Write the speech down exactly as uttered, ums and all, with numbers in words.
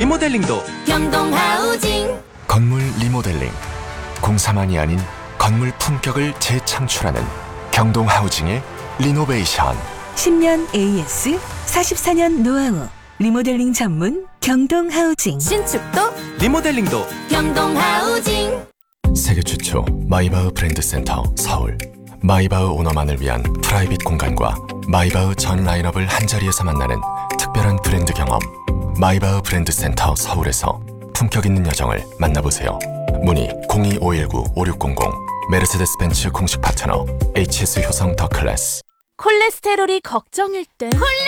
리모델링도 경동하우징. 건물 리모델링, 공사만이 아닌 건물 품격을 재창출하는 경동하우징의 리노베이션. 십 년 에이에스, 사십사 년 노하우, 리모델링 전문 경동하우징. 신축도 리모델링도 경동하우징. 세계 최초 마이바흐 브랜드 센터 서울. 마이바흐 오너만을 위한 프라이빗 공간과 마이바흐 전 라인업을 한자리에서 만나는 특별한 브랜드 경험. 마이바흐 브랜드 센터 서울에서 품격 있는 여정을 만나보세요. 문의 공이 오일구 오육공공. 메르세데스 벤츠 공식 파트너 에이치에스 효성 더 클래스. 콜레스테롤이 걱정일 때 콜레